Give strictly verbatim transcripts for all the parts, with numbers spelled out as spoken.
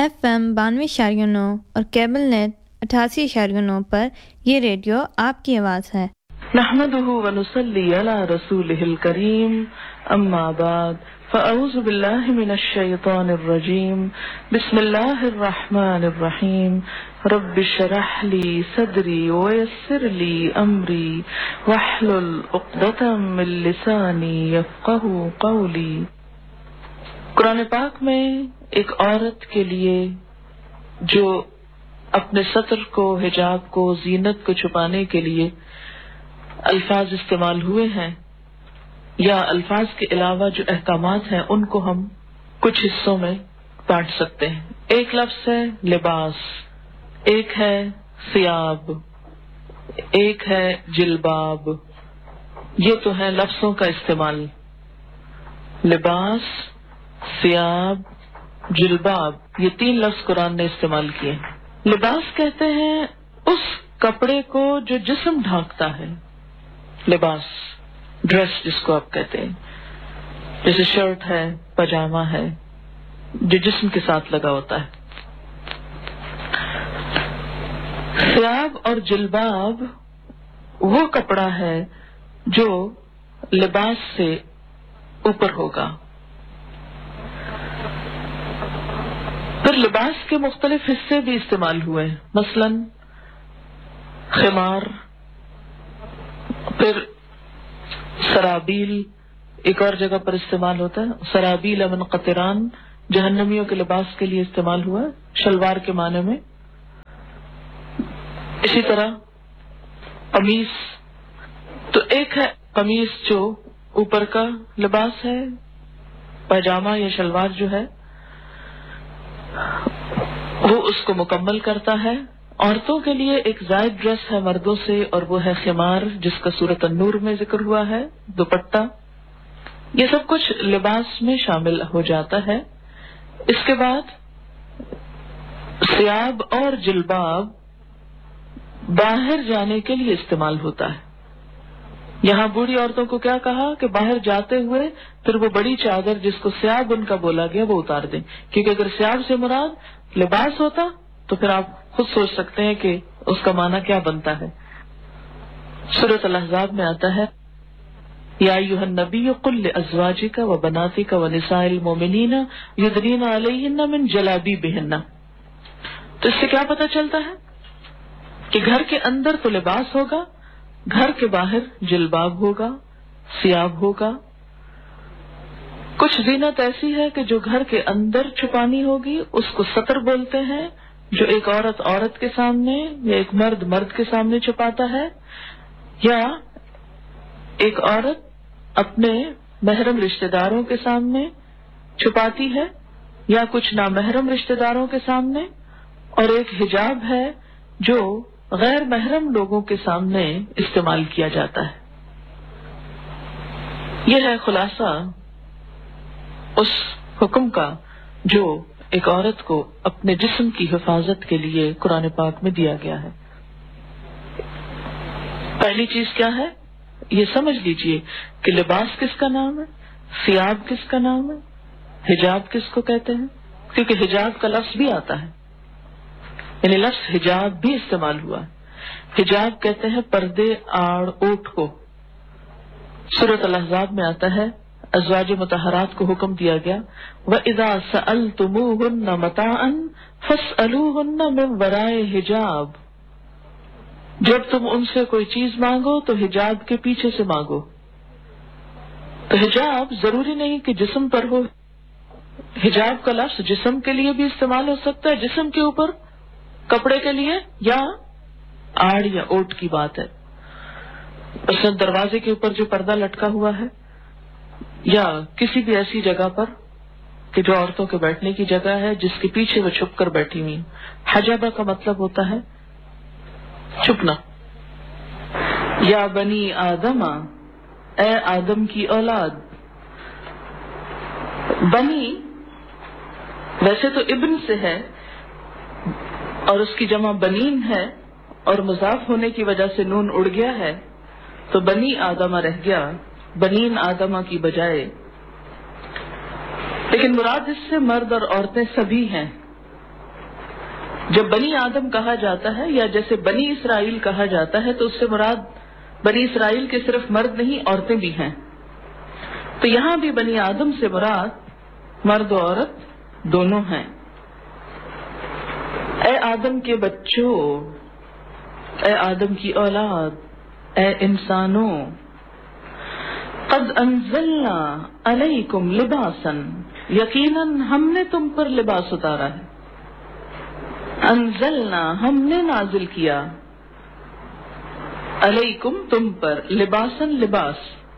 F M بانوے اشاریہ نو اور کیبل نیٹ اٹھاسی اشاریہ نو پر یہ ریڈیو آپ کی آواز ہے۔ نحمده ونصلی علی رسولہ الکریم، اما بعد فاعوذ باللہ من الشیطان الرجیم، بسم اللہ الرحمن الرحیم، رب اشرح لی صدری ویسر لی امری واحلل عقدۃ من لسانی یفقہوا قولی۔ قرآن پاک میں ایک عورت کے لیے جو اپنے ستر کو، حجاب کو، زینت کو چھپانے کے لیے الفاظ استعمال ہوئے ہیں، یا الفاظ کے علاوہ جو احکامات ہیں ان کو ہم کچھ حصوں میں بانٹ سکتے ہیں۔ ایک لفظ ہے لباس، ایک ہے ثیاب، ایک ہے جلباب۔ یہ تو ہے لفظوں کا استعمال، لباس، ثیاب، جلباب، یہ تین لفظ قرآن نے استعمال کیے۔ لباس کہتے ہیں اس کپڑے کو جو جسم ڈھانکتا ہے، لباس، ڈریس جس کو آپ کہتے ہیں، جیسے شرٹ ہے، پاجامہ ہے، جو جسم کے ساتھ لگا ہوتا ہے۔ ثیاب اور جلباب وہ کپڑا ہے جو لباس سے اوپر ہوگا۔ پھر لباس کے مختلف حصے بھی استعمال ہوئے، مثلا خمار، پھر سرابیل ایک اور جگہ پر استعمال ہوتا ہے، سرابیل من قطران جہنمیوں کے لباس کے لیے استعمال ہوا ہے، شلوار کے معنی میں۔ اسی طرح قمیص، تو ایک ہے قمیص جو اوپر کا لباس ہے، پاجامہ یا شلوار جو ہے وہ اس کو مکمل کرتا ہے۔ عورتوں کے لیے ایک زائد ڈریس ہے مردوں سے، اور وہ ہے خمار، جس کا سورۃ النور میں ذکر ہوا ہے، دوپٹہ۔ یہ سب کچھ لباس میں شامل ہو جاتا ہے۔ اس کے بعد ثیاب اور جلباب باہر جانے کے لیے استعمال ہوتا ہے۔ یہاں بوڑھی عورتوں کو کیا کہا کہ باہر جاتے ہوئے پھر وہ بڑی چادر جس کو ثیاب ان کا بولا گیا وہ اتار دیں، کیونکہ اگر ثیاب سے مراد لباس ہوتا تو پھر آپ خود سوچ سکتے ہیں کہ اس کا معنی کیا بنتا ہے۔ سورۃ الاحزاب میں آتا ہے یا ایھا النبی قل لازواجک وبناتک ونساء المؤمنین یدنین علیہن من جلابیبہن۔ تو اس سے کیا پتہ چلتا ہے کہ گھر کے اندر تو لباس ہوگا، گھر کے باہر جلباب ہوگا، ثیاب ہوگا۔ کچھ زینت ایسی ہے کہ جو گھر کے اندر چھپانی ہوگی، اس کو ستر بولتے ہیں، جو ایک عورت عورت کے سامنے یا ایک مرد مرد کے سامنے چھپاتا ہے، یا ایک عورت اپنے محرم رشتہ داروں کے سامنے چھپاتی ہے، یا کچھ نامحرم رشتہ داروں کے سامنے، اور ایک حجاب ہے جو غیر محرم لوگوں کے سامنے استعمال کیا جاتا ہے۔ یہ ہے خلاصہ اس حکم کا جو ایک عورت کو اپنے جسم کی حفاظت کے لیے قرآن پاک میں دیا گیا ہے۔ پہلی چیز کیا ہے یہ سمجھ لیجئے کہ لباس کس کا نام ہے، ثیاب کس کا نام ہے، حجاب کس کو کہتے ہیں، کیونکہ حجاب کا لفظ بھی آتا ہے، یعنی لفظ حجاب بھی استعمال ہوا ہے۔ حجاب کہتے ہیں پردے، آڑ، اوٹ کو۔ سورۃ الاحزاب میں آتا ہے ازواج مطہرات کو حکم دیا گیا وَإِذَا سَأَلْتُمُوهُنَّ مَتَاعًا فَاسْأَلُوهُنَّ مِنْ وَرَاءِ حِجَاب۔ جب تم ان سے کوئی چیز مانگو تو حجاب کے پیچھے سے مانگو۔ تو حجاب ضروری نہیں کہ جسم پر ہو، حجاب کا لفظ جسم کے لیے بھی استعمال ہو سکتا ہے، جسم کے اوپر کپڑے کے لیے، یا آڑ یا اوٹ کی بات ہے، مثلا دروازے کے اوپر جو پردہ لٹکا ہوا ہے، یا کسی بھی ایسی جگہ پر کہ جو عورتوں کے بیٹھنے کی جگہ ہے جس کے پیچھے وہ چھپ کر بیٹھی ہوئی۔ حجابہ کا مطلب ہوتا ہے چھپنا۔ یا بنی آدم، اے آدم کی اولاد۔ بنی ویسے تو ابن سے ہے اور اس کی جمع بنین ہے، اور مضاف ہونے کی وجہ سے نون اڑ گیا ہے تو بنی آدمہ رہ گیا، بنین آدمہ کی بجائے۔ لیکن مراد اس سے مرد اور عورتیں سبھی ہیں، جب بنی آدم کہا جاتا ہے یا جیسے بنی اسرائیل کہا جاتا ہے تو اس سے مراد بنی اسرائیل کے صرف مرد نہیں عورتیں بھی ہیں. تو یہاں بھی بنی آدم سے مراد مرد و عورت دونوں ہیں. اے آدم کے بچوں، اے آدم کی اولاد، اے انسانوں، قد انزلنا علیکم لباسا، یقیناً ہم نے تم پر لباس اتارا ہے. انزلنا ہم نے نازل کیا، علیکم تم پر، لباسا لباس،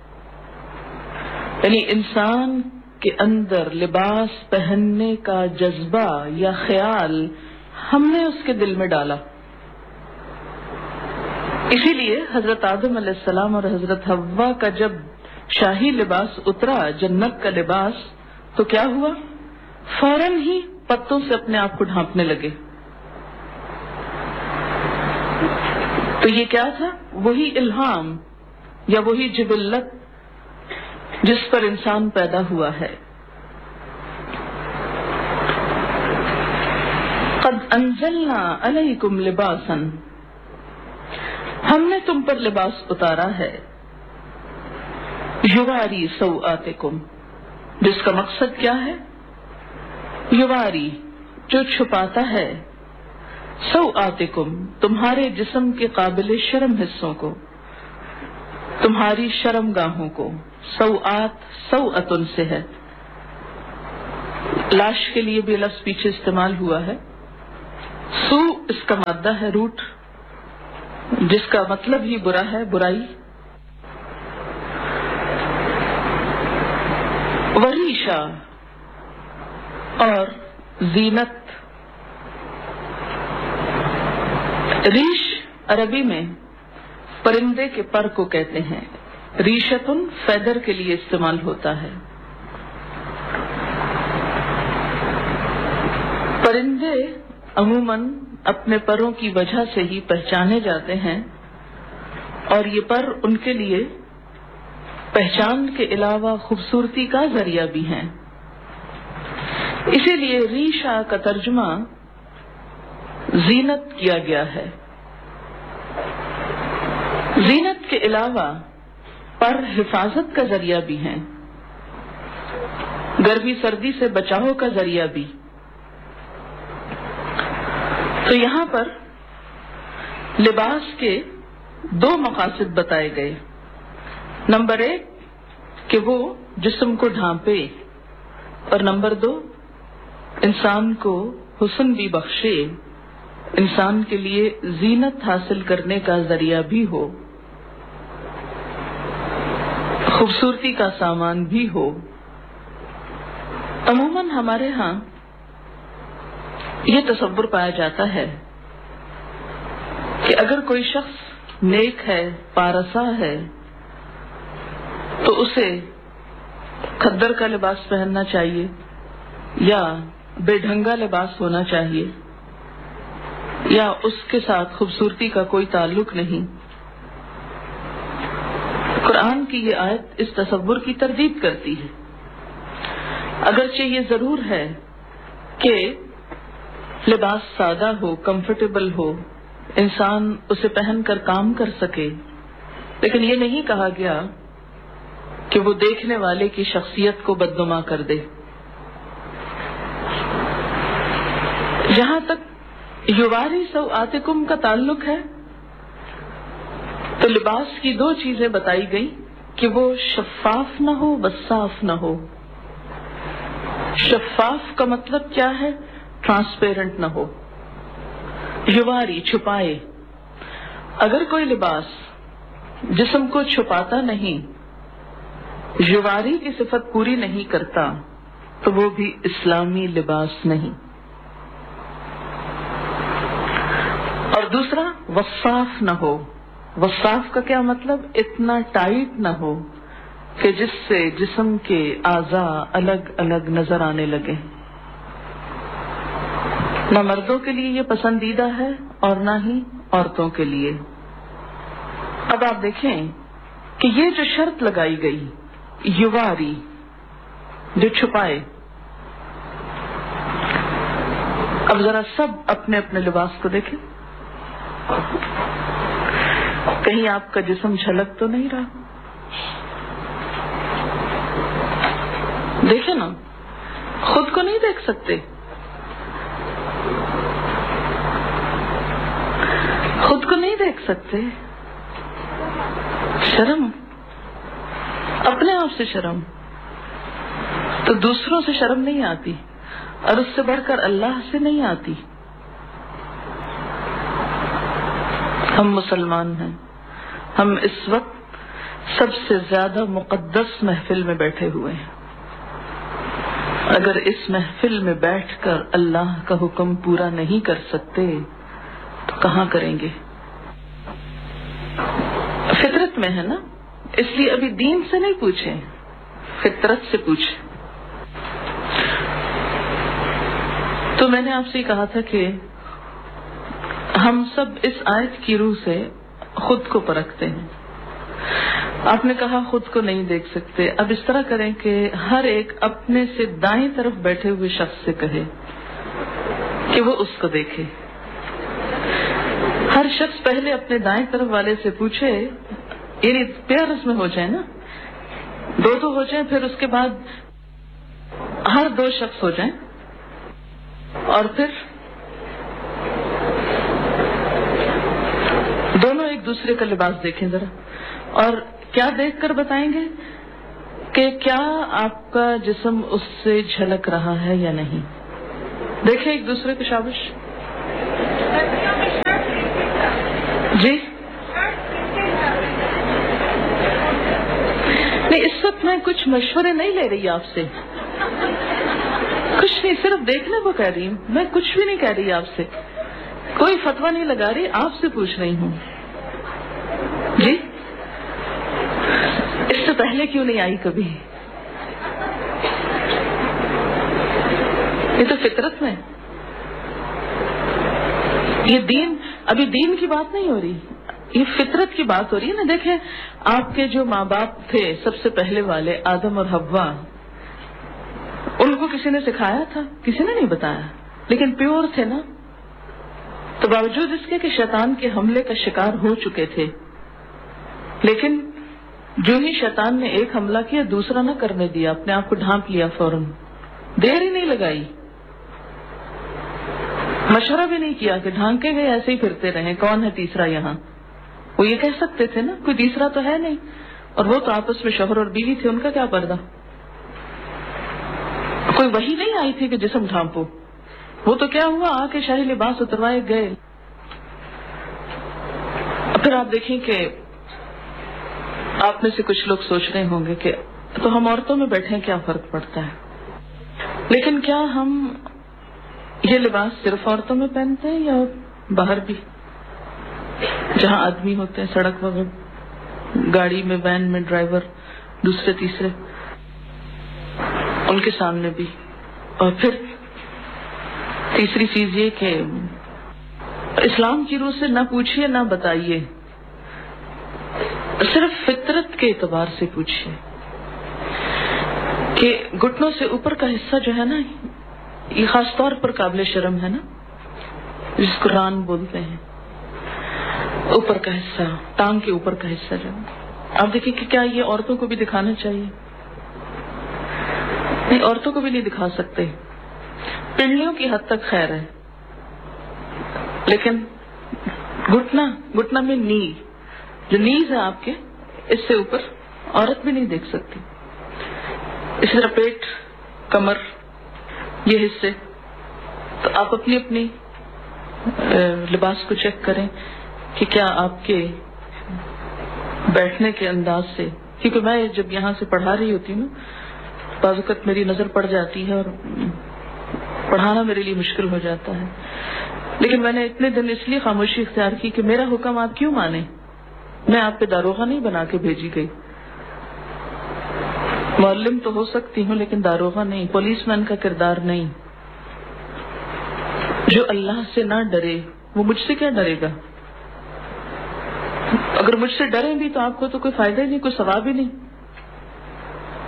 یعنی انسان کے اندر لباس پہننے کا جذبہ یا خیال ہم نے اس کے دل میں ڈالا. اسی لیے حضرت آدم علیہ السلام اور حضرت حوا کا جب شاہی لباس اترا، جنت کا لباس، تو کیا ہوا؟ فوراً ہی پتوں سے اپنے آپ کو ڈھانپنے لگے. تو یہ کیا تھا؟ وہی الہام یا وہی جبلت جس پر انسان پیدا ہوا ہے. قد انزلنا علیکم لباسا، ہم نے تم پر لباس اتارا ہے، یواری سوآتکم، جس کا مقصد کیا ہے؟ یواری، جو چھپاتا ہے، سوآتکم، تمہارے جسم کے قابل شرم حصوں کو، تمہاری شرم گاہوں کو. سوآت سوأتن سے ہے. لاش کے لیے بھی لفظ پیچھے استعمال ہوا ہے. سو اس کا مادہ ہے، روٹ، جس کا مطلب ہی برا ہے، برائی. وریشا اور زینت. ریش عربی میں پرندے کے پر کو کہتے ہیں. ریشتن فیدر کے لیے استعمال ہوتا ہے. پرندے عموماً اپنے پروں کی وجہ سے ہی پہچانے جاتے ہیں، اور یہ پر ان کے لیے پہچان کے علاوہ خوبصورتی کا ذریعہ بھی ہیں. اسی لیے ریشا کا ترجمہ زینت کیا گیا ہے. زینت کے علاوہ پر حفاظت کا ذریعہ بھی ہیں، گرمی سردی سے بچاؤ کا ذریعہ بھی. تو یہاں پر لباس کے دو مقاصد بتائے گئے. نمبر ایک کہ وہ جسم کو ڈھانپے، اور نمبر دو انسان کو حسن بھی بخشے، انسان کے لیے زینت حاصل کرنے کا ذریعہ بھی ہو، خوبصورتی کا سامان بھی ہو. عموماً ہمارے ہاں یہ تصور پایا جاتا ہے کہ اگر کوئی شخص نیک ہے، پارسا ہے، تو اسے کھدر کا لباس پہننا چاہیے یا بے ڈھنگا لباس ہونا چاہیے، یا اس کے ساتھ خوبصورتی کا کوئی تعلق نہیں. قرآن کی یہ آیت اس تصور کی تردید کرتی ہے. اگرچہ یہ ضرور ہے کہ لباس سادہ ہو، کمفرٹیبل ہو، انسان اسے پہن کر کام کر سکے، لیکن یہ نہیں کہا گیا کہ وہ دیکھنے والے کی شخصیت کو بدنما کر دے. جہاں تک یواری سوآتکم کا تعلق ہے تو لباس کی دو چیزیں بتائی گئی کہ وہ شفاف نہ ہو، وصاف نہ ہو. شفاف کا مطلب کیا ہے؟ ٹرانسپیرنٹ نہ ہو. یواری، چھپائے. اگر کوئی لباس جسم کو چھپاتا نہیں، یواری کی صفت پوری نہیں کرتا، تو وہ بھی اسلامی لباس نہیں. اور دوسرا وصاف نہ ہو. وصاف کا کیا مطلب؟ اتنا ٹائٹ نہ ہو کہ جس سے جسم کے اعضاء الگ الگ نظر آنے لگے. نہ مردوں کے لیے یہ پسندیدہ ہے اور نہ ہی عورتوں کے لیے. اب آپ دیکھیں کہ یہ جو شرط لگائی گئی، یواری، جو چھپائے، اب ذرا سب اپنے اپنے لباس کو دیکھیں، کہیں آپ کا جسم جھلک تو نہیں رہا؟ دیکھیں نا، خود کو نہیں دیکھ سکتے، خود کو نہیں دیکھ سکتے، شرم، اپنے آپ سے شرم، تو دوسروں سے شرم نہیں آتی، اور اس سے بڑھ کر اللہ سے نہیں آتی۔ ہم مسلمان ہیں، ہم اس وقت سب سے زیادہ مقدس محفل میں بیٹھے ہوئے ہیں، اگر اس محفل میں بیٹھ کر اللہ کا حکم پورا نہیں کر سکتے تو کہاں کریں گے؟ فطرت میں ہے نا، اس لیے ابھی دین سے نہیں پوچھیں، فطرت سے پوچھیں۔ تو میں نے آپ سے کہا تھا کہ ہم سب اس آیت کی روح سے خود کو پرکھتے ہیں۔ آپ نے کہا خود کو نہیں دیکھ سکتے، اب اس طرح کریں کہ ہر ایک اپنے سے دائیں طرف بیٹھے ہوئے شخص سے کہے کہ وہ اس کو دیکھے۔ ہر شخص پہلے اپنے دائیں طرف والے سے پوچھے، یعنی پیئرز میں ہو جائے نا، دو دو ہو جائیں، پھر اس کے بعد ہر دو شخص ہو جائیں، اور پھر دونوں ایک دوسرے کا لباس دیکھیں ذرا، اور کیا دیکھ کر بتائیں گے کہ کیا آپ کا جسم اس سے جھلک رہا ہے یا نہیں؟ دیکھیں ایک دوسرے کو، شابش جی۔ نہیں، اس وقت میں کچھ مشورے نہیں لے رہی آپ سے، کچھ نہیں، صرف دیکھنے کو کہہ رہی ہوں، میں کچھ بھی نہیں کہہ رہی آپ سے، کوئی فتویٰ نہیں لگا رہی، آپ سے پوچھ رہی ہوں جی۔ اس سے پہلے کیوں نہیں آئی کبھی؟ یہ تو فطرت میں، یہ دین، ابھی دین کی بات نہیں ہو رہی، یہ فطرت کی بات ہو رہی ہے نا۔ دیکھیں، آپ کے جو ماں باپ تھے سب سے پہلے والے، آدم اور حوا، ان کو کسی نے سکھایا تھا؟ کسی نے نہیں بتایا، لیکن پیور تھے نا۔ تو باوجود اس کے کہ شیطان کے حملے کا شکار ہو چکے تھے، لیکن جو ہی شیطان نے ایک حملہ کیا دوسرا نہ کرنے دیا، اپنے آپ کو ڈھانپ لیا فوراً، دیر ہی نہیں لگائی، مشورہ بھی نہیں کیا کہ ڈھانکے گئے ایسے ہی پھرتے رہیں، کون ہے تیسرا یہاں؟ وہ یہ کہہ سکتے تھے نا، کوئی تیسرا تو ہے نہیں، اور وہ تو آپس میں شوہر اور بیوی تھے، ان کا کیا پردہ؟ کوئی وحی نہیں آئی تھی کہ جسم ڈھانپو، وہ تو کیا ہوا، آ کے شاہی لباس اتروائے گئے۔ پھر آپ دیکھیں کہ آپ میں سے کچھ لوگ سوچ رہے ہوں گے کہ تو ہم عورتوں میں بیٹھے کیا فرق پڑتا ہے؟ لیکن کیا ہم یہ لباس صرف عورتوں میں پہنتے ہیں یا باہر بھی، جہاں آدمی ہوتے ہیں، سڑک وغیرہ، گاڑی میں، وین میں، ڈرائیور، دوسرے تیسرے، ان کے سامنے بھی؟ اور پھر تیسری چیز یہ کہ اسلام کی روح سے نہ پوچھیے نہ بتائیے، صرف فطرت کے اعتبار سے پوچھیے کہ گھٹنوں سے اوپر کا حصہ جو ہے نا، یہ خاص طور پر قابل شرم ہے نا، جس کو ران بولتے ہیں، اوپر کا حصہ، ٹانگ کے اوپر کا حصہ جو ہے، آپ دیکھیں کہ کیا یہ عورتوں کو بھی دکھانا چاہیے؟ نہیں، عورتوں کو بھی نہیں دکھا سکتے، پنڈلیوں کی حد تک خیر ہے، لیکن گھٹنا، گھٹنا میں نی، جو نیز ہے آپ کے، اس سے اوپر عورت بھی نہیں دیکھ سکتی۔ اسی طرح پیٹ، کمر، یہ حصے، تو آپ اپنی اپنی لباس کو چیک کریں کہ کیا آپ کے بیٹھنے کے انداز سے، کیونکہ میں جب یہاں سے پڑھا رہی ہوتی ہوں بعض اوقات میری نظر پڑ جاتی ہے اور پڑھانا میرے لیے مشکل ہو جاتا ہے، لیکن میں نے اتنے دن اس لیے خاموشی اختیار کی کہ میرا حکم آپ کیوں مانیں؟ میں آپ پہ داروغہ نہیں بنا کے بھیجی گئی، معلم تو ہو سکتی ہوں لیکن داروغہ نہیں، پولیس مین کا کردار نہیں۔ جو اللہ سے نہ ڈرے وہ مجھ سے کیا ڈرے گا؟ اگر مجھ سے ڈریں بھی تو آپ کو تو کوئی فائدہ ہی نہیں، کوئی ثواب ہی نہیں،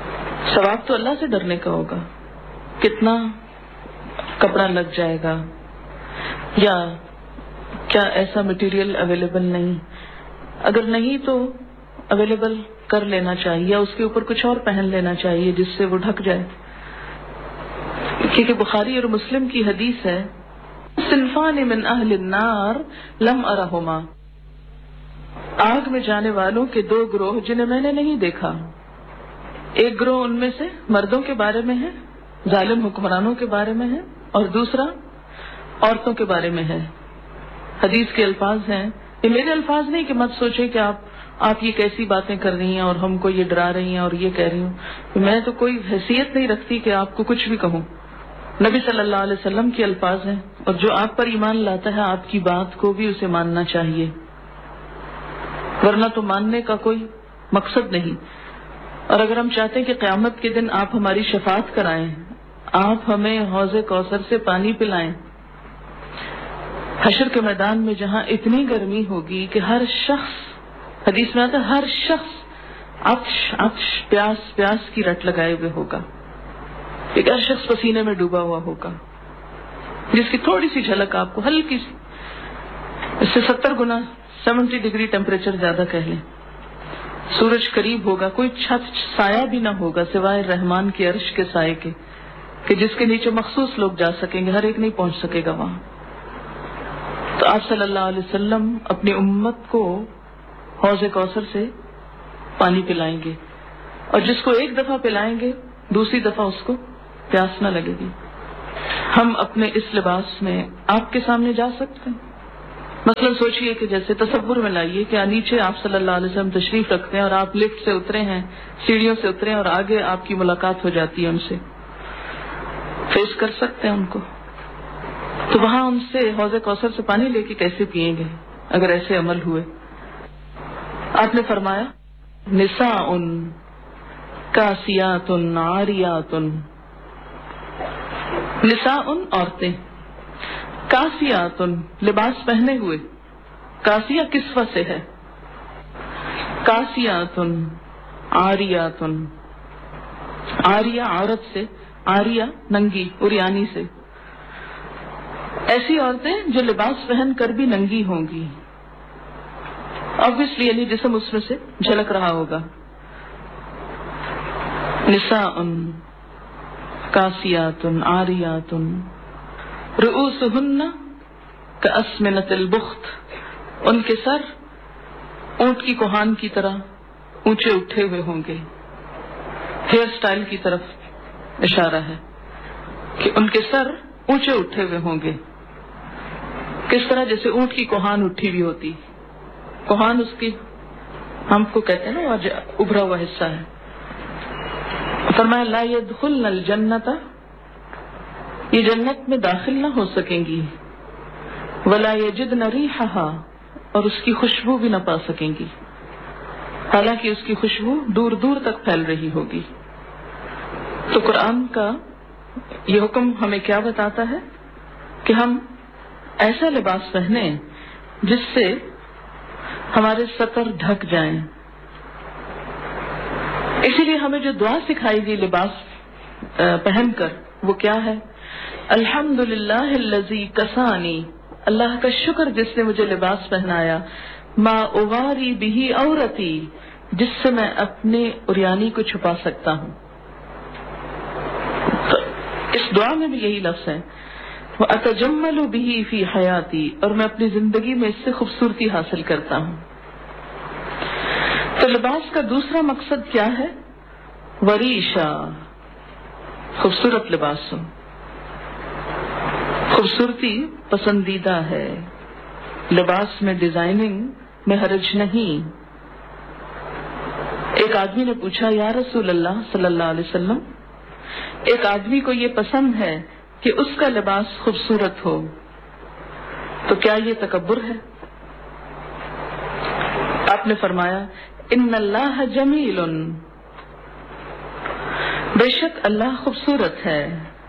ثواب تو اللہ سے ڈرنے کا ہوگا۔ کتنا کپڑا لگ جائے گا، یا کیا ایسا مٹیریل اویلیبل نہیں؟ اگر نہیں تو اویلیبل کر لینا چاہیے، یا اس کے اوپر کچھ اور پہن لینا چاہیے جس سے وہ ڈھک جائے. کیونکہ بخاری اور مسلم کی حدیث ہے، صنفان من اہل النار لم ارہما، آگ میں جانے والوں کے دو گروہ جنہیں میں نے نہیں دیکھا. ایک گروہ ان میں سے مردوں کے بارے میں ہے، ظالم حکمرانوں کے بارے میں ہے، اور دوسرا عورتوں کے بارے میں ہے. حدیث کے الفاظ ہیں، یہ میرے الفاظ نہیں کہ مت سوچے کہ آپ آپ یہ کیسی باتیں کر رہی ہیں اور ہم کو یہ ڈرا رہی ہیں اور یہ کہہ رہی ہوں. میں تو کوئی حیثیت نہیں رکھتی کہ آپ کو کچھ بھی کہوں. نبی صلی اللہ علیہ وسلم کے الفاظ ہیں، اور جو آپ پر ایمان لاتا ہے آپ کی بات کو بھی اسے ماننا چاہیے، ورنہ تو ماننے کا کوئی مقصد نہیں. اور اگر ہم چاہتے ہیں کہ قیامت کے دن آپ ہماری شفاعت کرائیں، آپ ہمیں حوض کوثر سے پانی پلائیں، حشر کے میدان میں جہاں اتنی گرمی ہوگی کہ ہر شخص، حدیث میں آتا ہے ہر شخص عطش عطش پیاس پیاس کی رٹ لگائے ہوئے ہوگا، ایک ہر شخص پسینے میں ڈوبا ہوا ہوگا، جس کی تھوڑی سی جھلک آپ کو ہلکی سی، اس سے ستر گنا سیونٹی ڈگری ٹیمپریچر زیادہ کہہ لیں. سورج قریب ہوگا، کوئی چھت سایہ بھی نہ ہوگا سوائے رحمان کے عرش کے سائے کے، کہ جس کے نیچے مخصوص لوگ جا سکیں گے، ہر ایک نہیں پہنچ سکے گا وہاں. تو آپ صلی اللہ علیہ وسلم اپنی امت کو حوض کوثر سے پانی پلائیں گے، اور جس کو ایک دفعہ پلائیں گے دوسری دفعہ اس کو پیاس نہ لگے گی. ہم اپنے اس لباس میں آپ کے سامنے جا سکتے ہیں؟ مثلا سوچئے کہ جیسے تصور میں لائیے کہ نیچے آپ صلی اللہ علیہ وسلم تشریف رکھتے ہیں اور آپ لفٹ سے اترے ہیں، سیڑھیوں سے اترے ہیں، اور آگے آپ کی ملاقات ہو جاتی ہے ان سے. فیس کر سکتے ہیں ان کو؟ تو وہاں ان سے حوض کوثر سے پانی لے کے کیسے پیئیں گے اگر ایسے عمل ہوئے؟ آپ نے فرمایا نساء کاسیات عاریات، نساء عورتیں، کاسیات لباس پہنے ہوئے، کاسیہ کسوہ سے ہے، کاسیات عاریات، عاریہ عورت سے، عاریہ ننگی عریانی سے، ایسی عورتیں جو لباس پہن کر بھی ننگی ہوں گی، obviously یعنی جسم اس میں سے جھلک رہا ہوگا. نساء کاسیات عاریات رؤوسہن کأسمنۃ البخت، ان کے سر اونٹ کی کوہان کی طرح اونچے اٹھے ہوئے ہوں گے. ہیئر سٹائل کی طرف اشارہ ہے کہ ان کے سر اونچے اٹھے ہوئے ہوں گے. کس طرح؟ جیسے اونٹ کی کوہان اٹھی ہوئی ہوتی. کوہان اس کی ہم کو کہتے ہیں نا آج ابھرا ہوا حصہ ہے. فرمایا لا يدخلن الجنۃ، یہ جنت میں داخل نہ ہو سکیں گی، ولا یجدن ریحھا، اور اس کی خوشبو بھی نہ پا سکیں گی، حالانکہ اس کی خوشبو دور دور تک پھیل رہی ہوگی. تو قرآن کا یہ حکم ہمیں کیا بتاتا ہے کہ ہم ایسا لباس پہنیں جس سے ہمارے سطر ڈھک جائیں. اسی لیے ہمیں جو دعا سکھائی گئی لباس پہن کر وہ کیا ہے؟ الحمدللہ الذی کسانی، اللہ کا شکر جس نے مجھے لباس پہنایا، ما اواری بہ عورتی، جس سے میں اپنے عریانی کو چھپا سکتا ہوں. تو اس دعا میں بھی یہی لفظ ہے، وَأَتَجَمَّلُ بِهِ فِي حَيَاتِي، اور میں اپنی زندگی میں اس سے خوبصورتی حاصل کرتا ہوں. تو لباس کا دوسرا مقصد کیا ہے؟ وریشا، خوبصورت لباس ہو. خوبصورتی پسندیدہ ہے، لباس میں ڈیزائننگ میں حرج نہیں. ایک آدمی نے پوچھا یا رسول اللہ صلی اللہ علیہ وسلم، ایک آدمی کو یہ پسند ہے کہ اس کا لباس خوبصورت ہو، تو کیا یہ تکبر ہے؟ آپ نے فرمایا ان اللہ جمیل، بے شک اللہ خوبصورت ہے.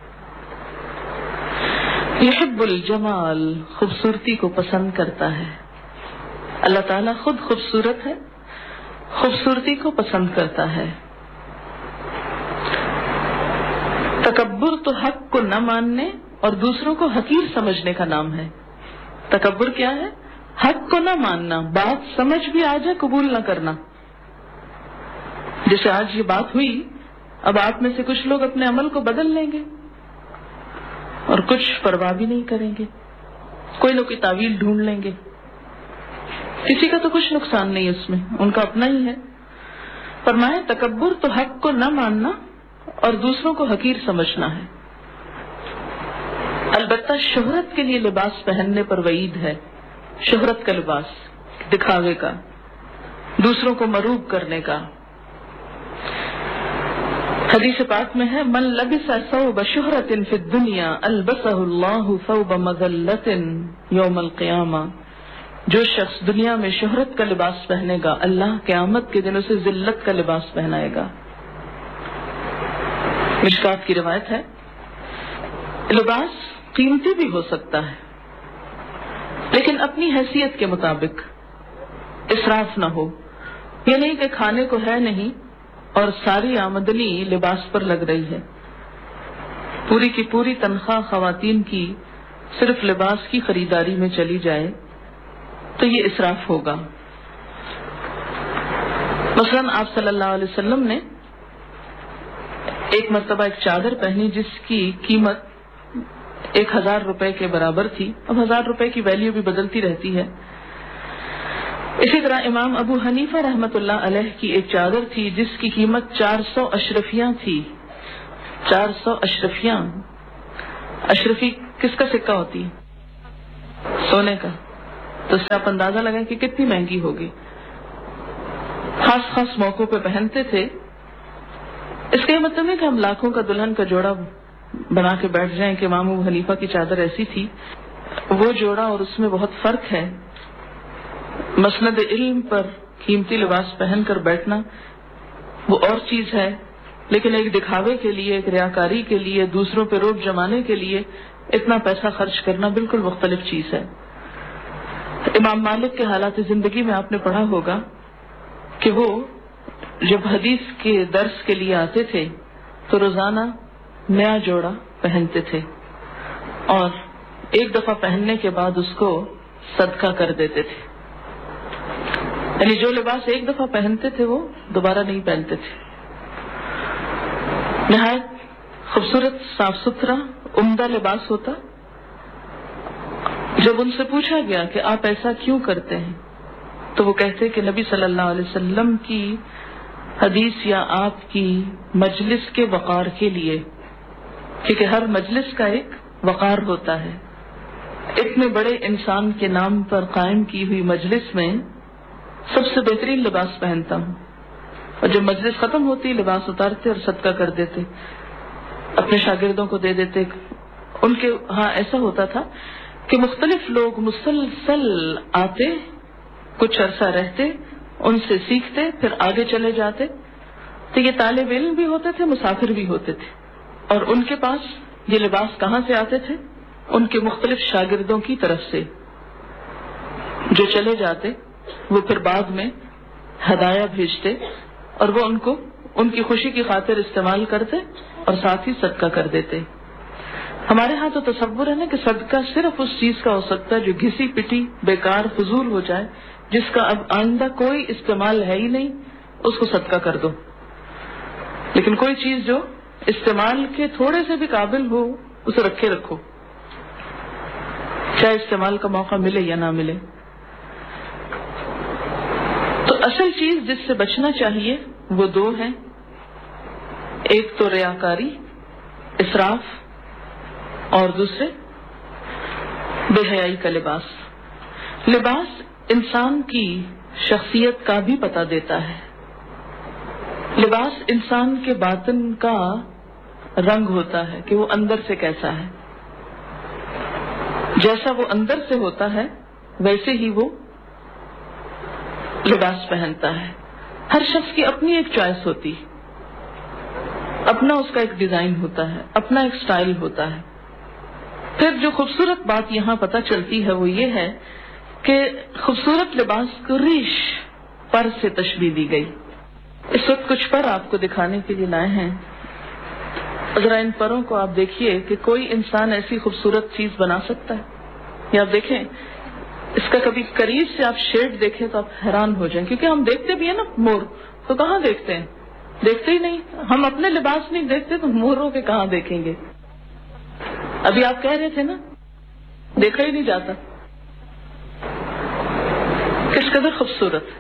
یحب الجمال، خوبصورتی کو پسند کرتا ہے. اللہ تعالیٰ خود خوبصورت ہے، خوبصورتی کو پسند کرتا ہے. تکبر تو حق کو نہ ماننے اور دوسروں کو حقیر سمجھنے کا نام ہے. تکبر کیا ہے؟ حق کو نہ ماننا، بات سمجھ بھی آ جائے قبول نہ کرنا. جیسے آج یہ بات ہوئی، اب آپ میں سے کچھ لوگ اپنے عمل کو بدل لیں گے اور کچھ پرواہ بھی نہیں کریں گے، کوئی نہ کوئی تعویل ڈھونڈ لیں گے. کسی کا تو کچھ نقصان نہیں اس میں، ان کا اپنا ہی ہے. فرمائے تکبر تو حق کو نہ ماننا اور دوسروں کو حقیر سمجھنا ہے. البتہ شہرت کے لیے لباس پہننے پر وعید ہے. شہرت کا لباس، دکھاوے کا، دوسروں کو مروب کرنے کا. حدیث پاک میں ہے من لبس ثوب شہرت فی الدنیا البسہ اللہ ثوب مذلت یوم القیامہ. جو شخص دنیا میں شہرت کا لباس پہنے گا، اللہ قیامت کے دن اسے ذلت کا لباس پہنائے گا. مشکات کی روایت ہے. لباس قیمتی بھی ہو سکتا ہے لیکن اپنی حیثیت کے مطابق، اسراف نہ ہو. یہ نہیں کہ کھانے کو ہے نہیں اور ساری آمدنی لباس پر لگ رہی ہے. پوری کی پوری تنخواہ خواتین کی صرف لباس کی خریداری میں چلی جائے تو یہ اسراف ہوگا. مثلا آپ صلی اللہ علیہ وسلم نے ایک مرتبہ ایک چادر پہنی جس کی قیمت ایک ہزار روپے کے برابر تھی. اب ہزار روپے کی ویلیو بھی بدلتی رہتی ہے. اسی طرح امام ابو حنیفہ رحمت اللہ علیہ کی ایک چادر تھی جس کی قیمت چار سو اشرفیاں تھی. چار سو اشرفیاں. اشرفی کس کا سکہ ہوتی ہے؟ سونے کا. تو اس سے آپ اندازہ لگائیں کہ کتنی مہنگی ہوگی. خاص خاص موقعوں پہ پہنتے تھے. اس کا یہ مطلب نہیں کہ ہم لاکھوں کا دلہن کا جوڑا بنا کے بیٹھ جائیں کہ امام ابو حنیفہ کی چادر ایسی تھی. وہ جوڑا اور اس میں بہت فرق ہے. مسند علم پر قیمتی لباس پہن کر بیٹھنا وہ اور چیز ہے، لیکن ایک دکھاوے کے لیے، ایک ریاکاری کے لیے، دوسروں پہ روب جمانے کے لیے اتنا پیسہ خرچ کرنا بالکل مختلف چیز ہے. امام مالک کے حالات زندگی میں آپ نے پڑھا ہوگا کہ وہ جب حدیث کے درس کے لیے آتے تھے تو روزانہ نیا جوڑا پہنتے تھے اور ایک دفعہ پہننے کے بعد اس کو صدقہ کر دیتے تھے. یعنی جو لباس ایک دفعہ پہنتے تھے وہ دوبارہ نہیں پہنتے تھے. نہایت خوبصورت، صاف ستھرا، عمدہ لباس ہوتا. جب ان سے پوچھا گیا کہ آپ ایسا کیوں کرتے ہیں تو وہ کہتے کہ نبی صلی اللہ علیہ وسلم کی حدیث یا آپ کی مجلس کے وقار کے لیے، کیونکہ ہر مجلس کا ایک وقار ہوتا ہے. اتنے بڑے انسان کے نام پر قائم کی ہوئی مجلس میں سب سے بہترین لباس پہنتا ہوں. اور جب مجلس ختم ہوتی لباس اتارتے اور صدقہ کر دیتے، اپنے شاگردوں کو دے دیتے. ان کے ہاں ایسا ہوتا تھا کہ مختلف لوگ مسلسل آتے، کچھ عرصہ رہتے، ان سے سیکھتے، پھر آگے چلے جاتے. تو یہ طالب علم بھی ہوتے تھے، مسافر بھی ہوتے تھے. اور ان کے پاس یہ لباس کہاں سے آتے تھے؟ ان کے مختلف شاگردوں کی طرف سے جو چلے جاتے. وہ پھر بعد میں ہدایہ بھیجتے اور وہ ان کو ان کی خوشی کی خاطر استعمال کرتے اور ساتھ ہی صدقہ کر دیتے. ہمارے ہاں تو تصور ہے نا کہ صدقہ صرف اس چیز کا ہو سکتا ہے جو گھسی پٹی، بیکار، فضول ہو جائے، جس کا اب آئندہ کوئی استعمال ہے ہی نہیں، اس کو صدقہ کر دو. لیکن کوئی چیز جو استعمال کے تھوڑے سے بھی قابل ہو اسے رکھے رکھو، چاہے استعمال کا موقع ملے یا نہ ملے. تو اصل چیز جس سے بچنا چاہیے وہ دو ہیں. ایک تو ریاکاری، اسراف، اور دوسرے بے حیائی کا لباس. لباس انسان کی شخصیت کا بھی پتہ دیتا ہے. لباس انسان کے باطن کا رنگ ہوتا ہے کہ وہ اندر سے کیسا ہے. جیسا وہ اندر سے ہوتا ہے ویسے ہی وہ لباس پہنتا ہے. ہر شخص کی اپنی ایک چوائس ہوتی، اپنا اس کا ایک ڈیزائن ہوتا ہے، اپنا ایک سٹائل ہوتا ہے. پھر جو خوبصورت بات یہاں پتہ چلتی ہے وہ یہ ہے کہ خوبصورت لباس کو ریش، پر سے تشبیہ دی گئی. اس وقت کچھ پر آپ کو دکھانے کے لیے لائے ہیں. ذرا ان پروں کو آپ دیکھیے کہ کوئی انسان ایسی خوبصورت چیز بنا سکتا ہے. یا آپ دیکھیں اس کا کبھی قریب سے آپ شیڈ دیکھیں تو آپ حیران ہو جائیں، کیونکہ ہم دیکھتے بھی ہیں نا مور، تو کہاں دیکھتے ہیں؟ دیکھتے ہی نہیں. ہم اپنے لباس نہیں دیکھتے تو موروں کے کہاں دیکھیں گے؟ ابھی آپ کہہ رہے تھے نا، دیکھا ہی نہیں جاتا. کس قدر خوبصورت،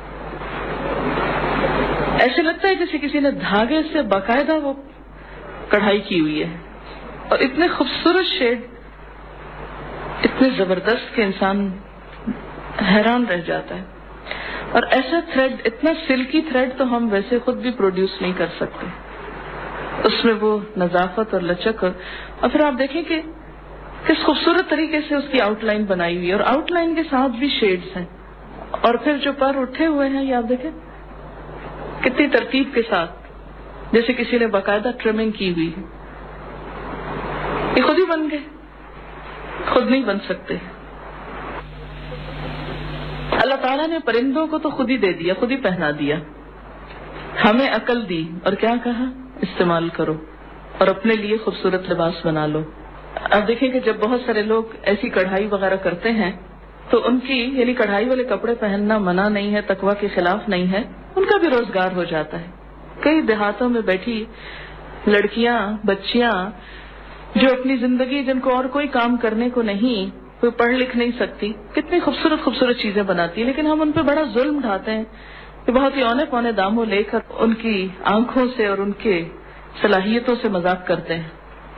ایسے لگتا ہے جیسے کسی نے دھاگے سے باقاعدہ وہ کڑھائی کی ہوئی ہے، اور اتنے خوبصورت شیڈ، اتنے زبردست کہ انسان حیران رہ جاتا ہے. اور ایسا تھریڈ، اتنا سلکی تھریڈ تو ہم ویسے خود بھی پروڈیوس نہیں کر سکتے. اس میں وہ نظافت اور لچک، اور پھر آپ دیکھیں کہ کس خوبصورت طریقے سے اس کی آؤٹ لائن بنائی ہوئی ہے، اور آؤٹ لائن کے ساتھ بھی شیڈز ہیں. اور پھر جو پر اٹھے ہوئے ہیں، یہ آپ دیکھیں کتنی ترتیب کے ساتھ، جیسے کسی نے باقاعدہ ٹرمنگ کی ہوئی ہے. یہ خود ہی بن گئے، خود نہیں بن سکتے. اللہ تعالیٰ نے پرندوں کو تو خود ہی دے دیا، خود ہی پہنا دیا. ہمیں عقل دی اور کیا کہا؟ استعمال کرو اور اپنے لیے خوبصورت لباس بنا لو. اب دیکھیں کہ جب بہت سارے لوگ ایسی کڑھائی وغیرہ کرتے ہیں تو ان کی، یعنی کڑھائی والے کپڑے پہننا منع نہیں ہے، تقویٰ کے خلاف نہیں ہے، ان کا بھی روزگار ہو جاتا ہے. کئی دیہاتوں میں بیٹھی لڑکیاں، بچیاں جو اپنی زندگی، جن کو اور کوئی کام کرنے کو نہیں، کوئی پڑھ لکھ نہیں سکتی، کتنی خوبصورت خوبصورت چیزیں بناتی ہیں، لیکن ہم ان پہ بڑا ظلم ڈھاتے ہیں کہ بہت ہی اونے پونے داموں لے کر ان کی آنکھوں سے اور ان کے صلاحیتوں سے مذاق کرتے ہیں.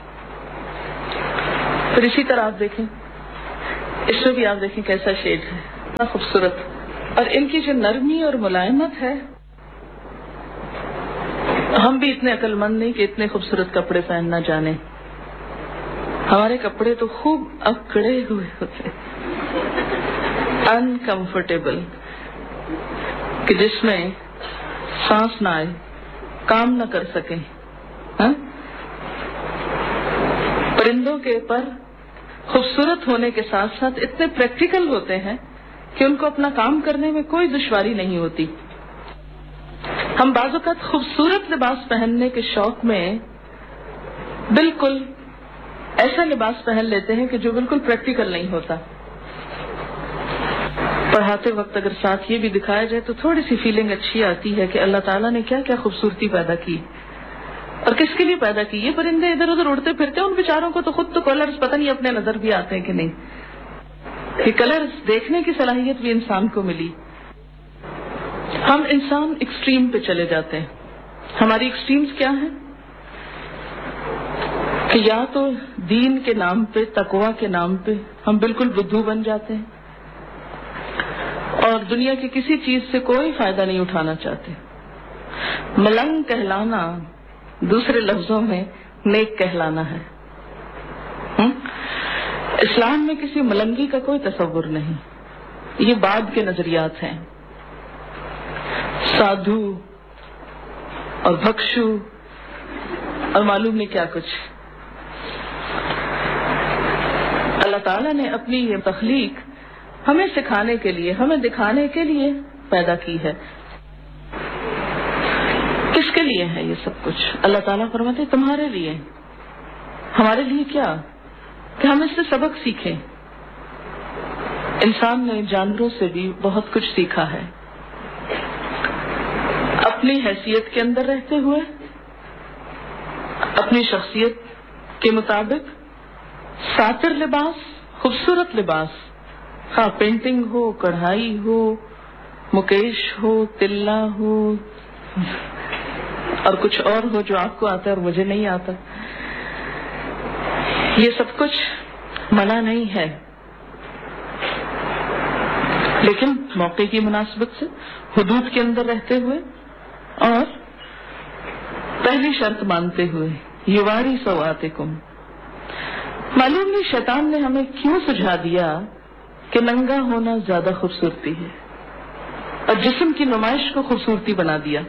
پھر اسی طرح آپ دیکھیں، اس میں بھی آپ دیکھیں کیسا شیڈ ہے، اتنا خوبصورت. اور ان کی جو نرمی اور ملائمت ہے، ہم بھی اتنے عقل مند نہیں کہ اتنے خوبصورت کپڑے پہننا جانے. ہمارے کپڑے تو خوب اکڑے ہوئے ہوتے، انکمفرٹیبل، کہ جس میں سانس نہ آئے، کام نہ کر سکیں. ہاں؟ پرندوں کے پر خوبصورت ہونے کے ساتھ ساتھ اتنے پریکٹیکل ہوتے ہیں کہ ان کو اپنا کام کرنے میں کوئی دشواری نہیں ہوتی. ہم بعض اوقات خوبصورت لباس پہننے کے شوق میں بالکل ایسا لباس پہن لیتے ہیں کہ جو بالکل پریکٹیکل نہیں ہوتا. پڑھاتے وقت اگر ساتھ یہ بھی دکھایا جائے تو تھوڑی سی فیلنگ اچھی آتی ہے کہ اللہ تعالیٰ نے کیا کیا خوبصورتی پیدا کی اور کس کے لیے پیدا کی. یہ پرندے ادھر ادھر اڑتے پھرتے ہیں، ان بیچاروں کو تو خود تو کلرز پتہ نہیں اپنے نظر بھی آتے ہیں کہ نہیں. یہ کلرز دیکھنے کی صلاحیت بھی انسان کو ملی. ہم انسان ایکسٹریم پہ چلے جاتے ہیں. ہماری ایکسٹریمز کیا ہیں کہ یا تو دین کے نام پہ، تقویٰ کے نام پہ ہم بالکل بدھو بن جاتے ہیں اور دنیا کی کسی چیز سے کوئی فائدہ نہیں اٹھانا چاہتے. ملنگ کہلانا دوسرے لفظوں میں نیک کہلانا ہے. اسلام میں کسی ملنگی کا کوئی تصور نہیں، یہ بعد کے نظریات ہیں. سادھو اور بھکشو اور معلوم نہیں کیا کچھ. اللہ تعالیٰ نے اپنی یہ تخلیق ہمیں سکھانے کے لیے، ہمیں دکھانے کے لیے پیدا کی ہے. کس کے لیے ہے یہ سب کچھ؟ اللہ تعالیٰ فرماتے ہیں تمہارے لیے. ہمارے لیے کیا؟ کہ ہم اس سے سبق سیکھیں. انسان نے جانوروں سے بھی بہت کچھ سیکھا ہے. اپنی حیثیت کے اندر رہتے ہوئے، اپنی شخصیت کے مطابق ساتر لباس، خوبصورت لباس، خواہ پینٹنگ ہو، کڑھائی ہو، مکیش ہو، تلا ہو اور کچھ اور ہو جو آپ کو آتا ہے اور مجھے نہیں آتا، یہ سب کچھ منع نہیں ہے. لیکن موقع کی مناسبت سے حدود کے اندر رہتے ہوئے اور پہلی شرط مانتے ہوئے، یواری سواتکم. معلوم نہیں شیطان نے ہمیں کیوں سجھا دیا کہ ننگا ہونا زیادہ خوبصورتی ہے اور جسم کی نمائش کو خوبصورتی بنا دیا.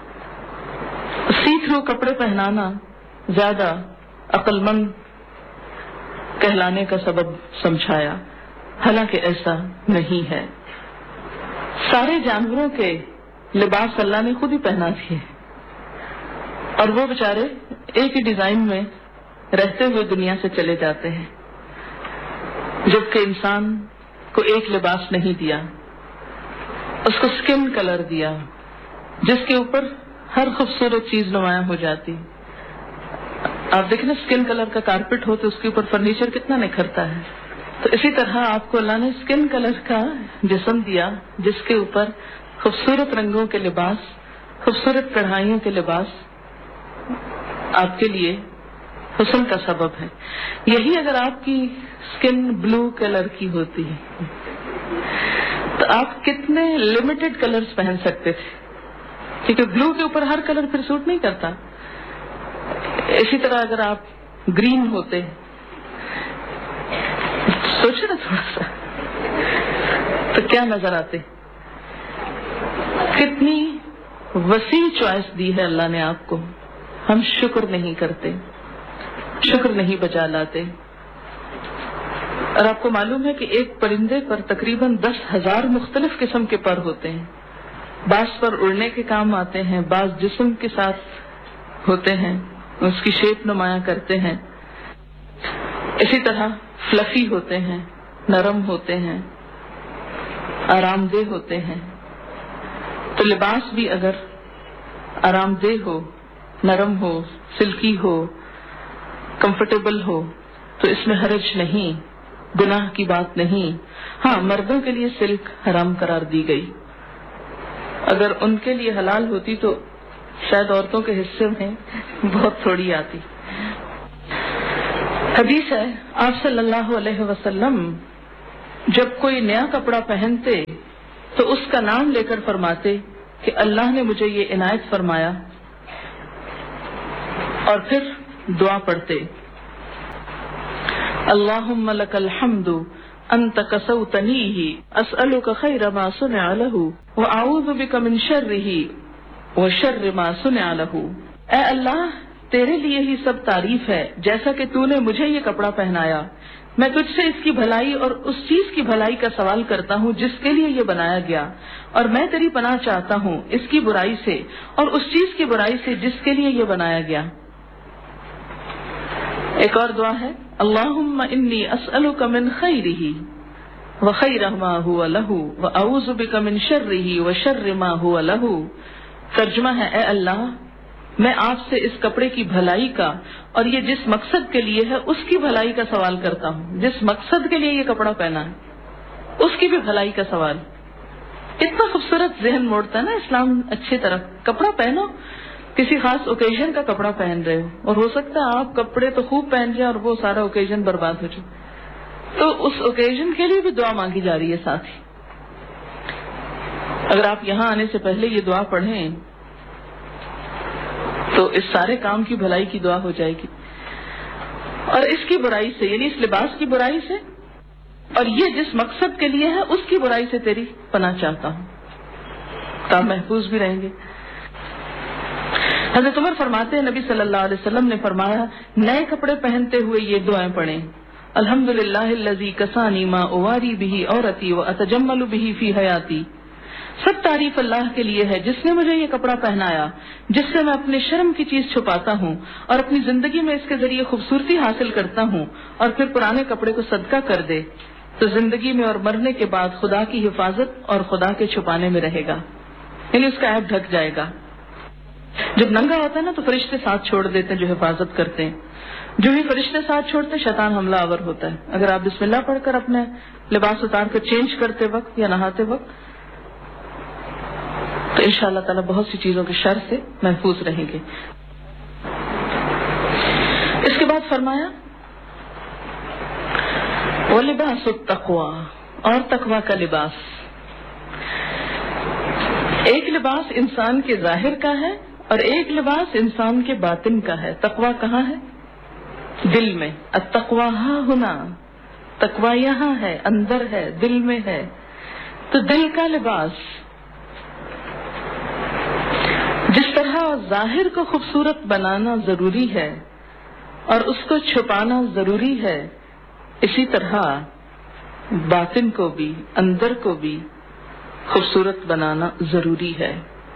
سیکھ رو کپڑے پہنانا زیادہ عقل مند کہلانے کا سبب سمجھایا، حالانکہ ایسا نہیں ہے. سارے جانوروں کے لباس اللہ نے خود ہی پہنا دیے اور وہ بیچارے ایک ہی ڈیزائن میں رہتے ہوئے دنیا سے چلے جاتے ہیں، جبکہ انسان کو ایک لباس نہیں دیا، اس کو اسکن کلر دیا جس کے اوپر ہر خوبصورت چیز نمایاں ہو جاتی. آپ دیکھیں نا اسکن کلر کا کارپیٹ ہو تو اس کے اوپر فرنیچر کتنا نکھرتا ہے. تو اسی طرح آپ کو اللہ نے اسکن کلر کا جسم دیا جس کے اوپر خوبصورت رنگوں کے لباس، خوبصورت کڑھائیوں کے لباس آپ کے لیے حسن کا سبب ہے. یہی اگر آپ کی اسکن بلو کلر کی ہوتی ہے تو آپ کتنے لمیٹڈ کلرز پہن سکتے تھے، کیونکہ بلو کے اوپر ہر کلر پھر سوٹ نہیں کرتا. اسی طرح اگر آپ گرین ہوتے، سوچے نا تھوڑا سا، تو کیا نظر آتے. کتنی وسیع چوائس دی ہے اللہ نے آپ کو، ہم شکر نہیں کرتے، شکر نہیں بجا لاتے. اور آپ کو معلوم ہے کہ ایک پرندے پر تقریباً دس ہزار مختلف قسم کے پر ہوتے ہیں. بعض پر اڑنے کے کام آتے ہیں، بعض جسم کے ساتھ ہوتے ہیں، اس کی شیپ نمایاں کرتے ہیں. اسی طرح فلفی ہوتے ہیں، نرم ہوتے ہیں، آرام دہ ہوتے ہیں. تو لباس بھی اگر آرام دہ ہو، نرم ہو، سلکی ہو، کمفرٹیبل ہو تو اس میں حرج نہیں، گناہ کی بات نہیں. ہاں، مردوں کے لیے سلک حرام قرار دی گئی. اگر ان کے لیے حلال ہوتی تو شاید عورتوں کے حصے میں بہت تھوڑی آتی. حدیث ہے آپ صلی اللہ علیہ وسلم جب کوئی نیا کپڑا پہنتے تو اس کا نام لے کر فرماتے کہ اللہ نے مجھے یہ عنایت فرمایا، اور پھر دعا پڑھتے اللہم لک الحمد انت کسوتنیہ اسألک خیر ما صنع لہ واعوذ بک من شرہ وشر ما صنع لہ. اے اللہ، تیرے لیے ہی سب تعریف ہے جیسا کہ تو نے مجھے یہ کپڑا پہنایا. میں تجھ سے اس کی بھلائی اور اس چیز کی بھلائی کا سوال کرتا ہوں جس کے لیے یہ بنایا گیا، اور میں تیری پناہ چاہتا ہوں اس کی برائی سے اور اس چیز کی برائی سے جس کے لیے یہ بنایا گیا. ایک اور دعا ہے اللہم انی اسألک من خیرہ وخیر ما ہوا لہ واعوذ بک من شرہ وشر ما ہوا لہ. ترجمہ ہے اے اللہ، میں آپ سے اس کپڑے کی بھلائی کا اور یہ جس مقصد کے لیے ہے اس کی بھلائی کا سوال کرتا ہوں. جس مقصد کے لیے یہ کپڑا پہنا ہے اس کی بھی بھلائی کا سوال. اتنا خوبصورت ذہن موڑتا ہے نا اسلام اچھی طرح. کپڑا پہنو، کسی خاص اوکیزن کا کپڑا پہن رہے ہو، اور ہو سکتا ہے آپ کپڑے تو خوب پہن جائیں اور وہ سارا اوکیزن برباد ہو جائے، تو اس اوکیزن کے لیے بھی دعا مانگی جا رہی ہے ساتھ ہی. اگر آپ یہاں آنے سے پہلے یہ دعا پڑھیں تو اس سارے کام کی بھلائی کی دعا ہو جائے گی، اور اس کی برائی سے یعنی اس لباس کی برائی سے اور یہ جس مقصد کے لیے ہے اس کی برائی سے تیری پناہ چاہتا ہوں، تو آپ محفوظ بھی رہیں گے. حضرت عمر فرماتے ہیں نبی صلی اللہ علیہ وسلم نے فرمایا نئے کپڑے پہنتے ہوئے یہ دعائیں پڑھیں الحمدللہ الذی کسانی ما اواری بہ عورتی واتجمل بہ فی حیاتی. سب تعریف اللہ کے لیے ہے جس نے مجھے یہ کپڑا پہنایا جس سے میں اپنے شرم کی چیز چھپاتا ہوں اور اپنی زندگی میں اس کے ذریعے خوبصورتی حاصل کرتا ہوں، اور پھر پرانے کپڑے کو صدقہ کر دے تو زندگی میں اور مرنے کے بعد خدا کی حفاظت اور خدا کے چھپانے میں رہے گا، یعنی اس کا عیب ڈھک جائے گا. جب ننگا ہوتا ہے نا تو فرشتے ساتھ چھوڑ دیتے ہیں جو حفاظت کرتے ہیں. جو ہی فرشتے ساتھ چھوڑتے ہیں شیطان حملہ آور ہوتا ہے. اگر آپ بسم اللہ پڑھ کر اپنے لباس اتار کر چینج کرتے وقت یا نہاتے وقت تو انشاءاللہ تعالی بہت سی چیزوں کے شر سے محفوظ رہیں گے. اس کے بعد فرمایا وَلِبَاسُ التَّقْوَى، اور تقوی کا لباس. ایک لباس انسان کے ظاہر کا ہے اور ایک لباس انسان کے باطن کا ہے. تقوی کہاں ہے؟ دل میں. التقوی ہاں ہونا، تقوی یہاں ہے، اندر ہے، دل میں ہے. تو دل کا لباس جس طرح ظاہر کو خوبصورت بنانا ضروری ہے اور اس کو چھپانا ضروری ہے، اسی طرح باطن کو بھی، اندر کو بھی خوبصورت بنانا ضروری ہے.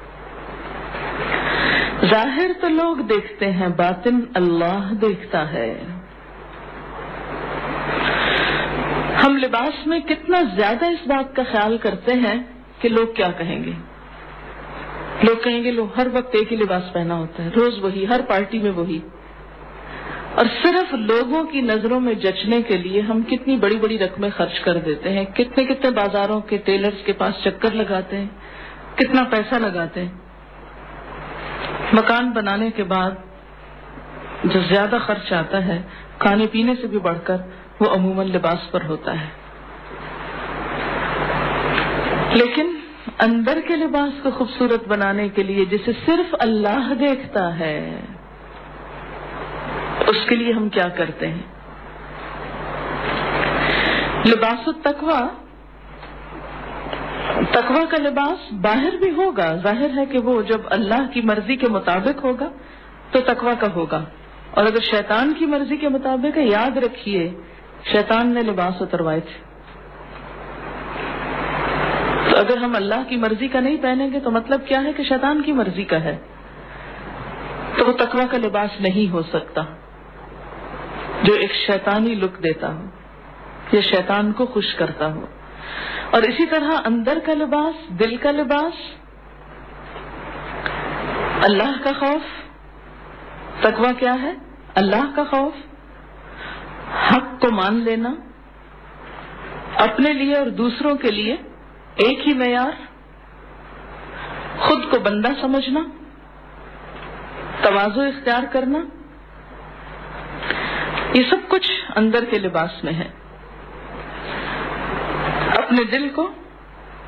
ظاہر تو لوگ دیکھتے ہیں، باطن اللہ دیکھتا ہے. ہم ہم لباس میں کتنا زیادہ اس بات کا خیال کرتے ہیں کہ لوگ کیا کہیں گے. لوگ کہیں گے لو ہر وقت ایک ہی لباس پہنا ہوتا ہے، روز وہی، ہر پارٹی میں وہی. اور صرف لوگوں کی نظروں میں جچنے کے لیے ہم کتنی بڑی بڑی رقمیں خرچ کر دیتے ہیں، کتنے کتنے بازاروں کے ٹیلرز کے پاس چکر لگاتے ہیں، کتنا پیسہ لگاتے ہیں. مکان بنانے کے بعد جو زیادہ خرچ آتا ہے کھانے پینے سے بھی بڑھ کر وہ عموماً لباس پر ہوتا ہے. لیکن اندر کے لباس کو خوبصورت بنانے کے لیے جسے صرف اللہ دیکھتا ہے اس کے لیے ہم کیا کرتے ہیں؟ لباس التقویٰ، تقویٰ کا لباس باہر بھی ہوگا، ظاہر ہے کہ وہ جب اللہ کی مرضی کے مطابق ہوگا تو تقویٰ کا ہوگا. اور اگر شیطان کی مرضی کے مطابق ہے، یاد رکھیے شیطان نے لباس اتروائے تھے. تو اگر ہم اللہ کی مرضی کا نہیں پہنیں گے تو مطلب کیا ہے کہ شیطان کی مرضی کا ہے، تو وہ تقویٰ کا لباس نہیں ہو سکتا جو ایک شیطانی لک دیتا ہو یا شیطان کو خوش کرتا ہو. اور اسی طرح اندر کا لباس، دل کا لباس، اللہ کا خوف. تقویٰ کیا ہے؟ اللہ کا خوف، حق کو مان لینا، اپنے لیے اور دوسروں کے لیے ایک ہی معیار، خود کو بندہ سمجھنا، تواضع اختیار کرنا، یہ سب کچھ اندر کے لباس میں ہے. اپنے دل کو